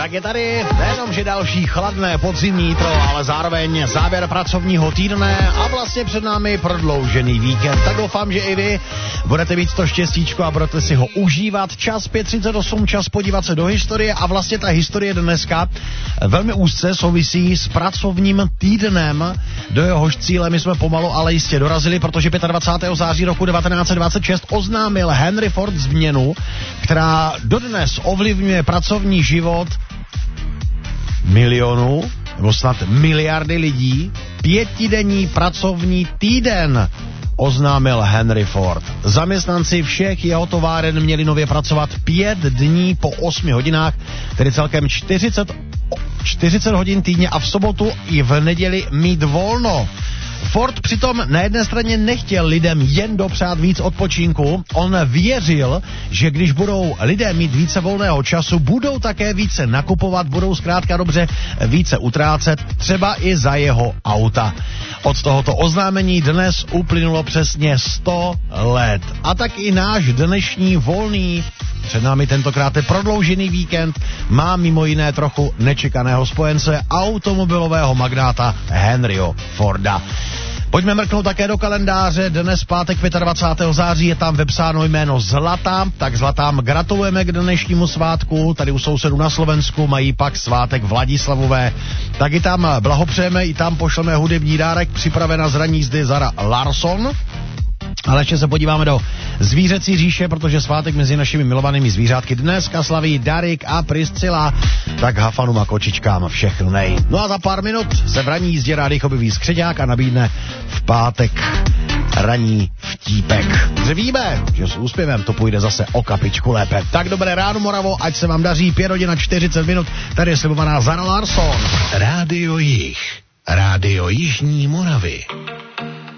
Tak je tady nejenom, že další chladné podzimní jitro, ale zároveň závěr pracovního týdne a vlastně před námi prodloužený víkend. Tak doufám, že i vy budete mít to štěstíčko a budete si ho užívat. Čas 5:38, čas podívat se do historie a vlastně ta historie dneska velmi úzce souvisí s pracovním týdnem. Do jehož cíle my jsme pomalu, ale jistě dorazili, protože 25. září roku 1926 oznámil Henry Ford změnu, která dodnes ovlivňuje pracovní život milionů, nebo snad miliardy lidí. 5denní pracovní týden oznámil Henry Ford. Zaměstnanci všech jeho továren měli nově pracovat 5 dní po 8 hodinách, tedy celkem 40 hodin týdně a v sobotu i v neděli mít volno. Ford přitom na jedné straně nechtěl lidem jen dopřát víc odpočinku, on věřil, že když budou lidé mít více volného času, budou také více nakupovat, budou zkrátka dobře více utrácet, třeba i za jeho auta. Od tohoto oznámení dnes uplynulo přesně 100 let. A tak i náš dnešní volný, před námi tentokrát prodloužený víkend, má mimo jiné trochu nečekaného spojence, automobilového magnáta Henryho Forda. Pojďme mrknout také do kalendáře. Dnes pátek 25. září je tam vepsáno jméno Zlata, tak Zlatám gratulujeme k dnešnímu svátku. Tady u sousedů na Slovensku mají pak svátek Vladislavové. Tak i tam blahopřejeme, i tam pošleme hudební dárek, připravena z ranní jízdy Zara Larsson. Ale ještě se podíváme do zvířecí říše, protože svátek mezi našimi milovanými zvířátky dneska slaví Darik a Priscila, tak hafanům a kočičkám všechno nej. No a za pár minut se v ranní jízdě Rádik objeví skřeťák a nabídne v pátek ranní vtípek. Víme, že s úspěvem to půjde zase o kapičku lépe. Tak dobré ráno, Moravo, ať se vám daří. 5 hodin a 40 minut, tady je slibovaná Zara Larsson. Rádio Jih, Rádio Jižní Moravy.